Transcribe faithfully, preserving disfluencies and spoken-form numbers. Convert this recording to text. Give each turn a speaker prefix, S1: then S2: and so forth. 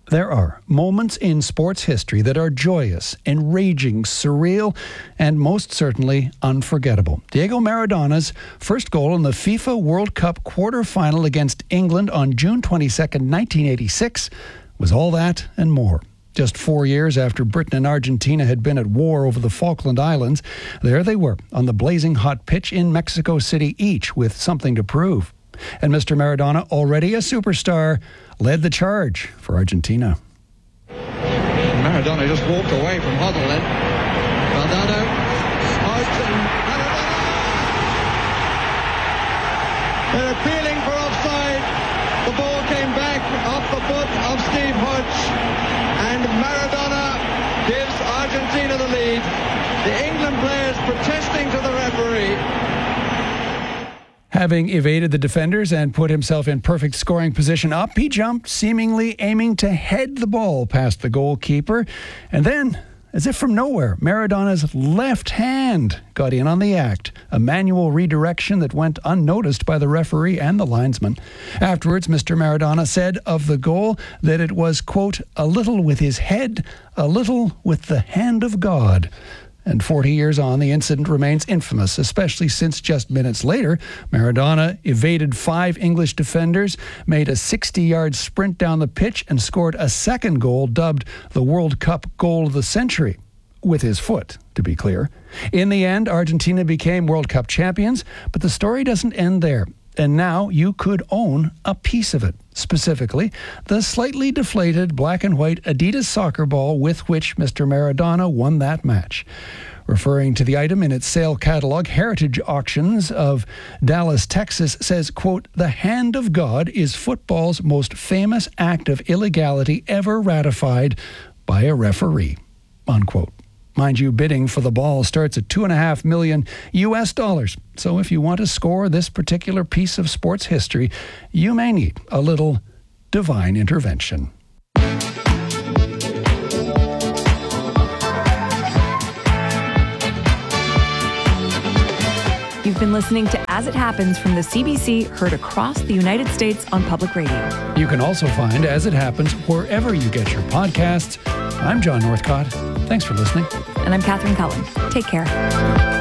S1: There are moments in sports history that are joyous, enraging, surreal, and most certainly unforgettable. Diego Maradona's first goal in the FIFA World Cup quarter-final against England on June twenty-second, nineteen eighty-six was all that and more. Just four years after Britain and Argentina had been at war over the Falkland Islands, there they were on the blazing hot pitch in Mexico City, each with something to prove. And Mister Maradona, already a superstar, led the charge for Argentina.
S2: Maradona just walked away from Hoddle then. Valdano, Hodgson, Maradona! They're appealing for offside. The ball came back off the foot of Steve Hodge, and Maradona gives Argentina the lead. The England players protesting to the referee.
S1: Having evaded the defenders and put himself in perfect scoring position up, he jumped, seemingly aiming to head the ball past the goalkeeper. And then, as if from nowhere, Maradona's left hand got in on the act, a manual redirection that went unnoticed by the referee and the linesman. Afterwards, Mister Maradona said of the goal that it was, quote, a little with his head, a little with the hand of God. And forty years on, the incident remains infamous, especially since just minutes later, Maradona evaded five English defenders, made a sixty-yard sprint down the pitch, and scored a second goal dubbed the World Cup Goal of the Century. With his foot, to be clear. In the end, Argentina became World Cup champions, but the story doesn't end there. And now you could own a piece of it. Specifically, the slightly deflated black and white Adidas soccer ball with which Mister Maradona won that match. Referring to the item in its sale catalog, Heritage Auctions of Dallas, Texas says, quote, the hand of God is football's most famous act of illegality ever ratified by a referee, unquote. Mind you, bidding for the ball starts at two and a half million U S dollars. So if you want to score this particular piece of sports history, you may need a little divine intervention.
S3: You've been listening to As It Happens from the C B C, heard across the United States on public radio.
S1: You can also find As It Happens wherever you get your podcasts. I'm John Northcott. Thanks for listening.
S3: And I'm Catherine Cullen. Take care.